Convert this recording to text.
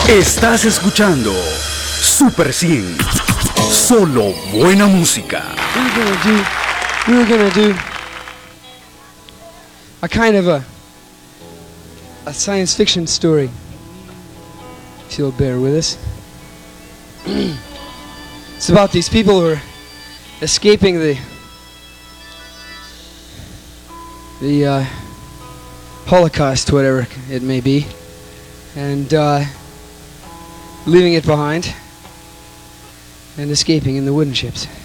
Estás escuchando Super 100. Solo buena música. We were gonna do a kind of a science fiction story. If you'll bear with us. It's about these people who are escaping the Holocaust, whatever it may be, and leaving it behind and escaping in the wooden ships.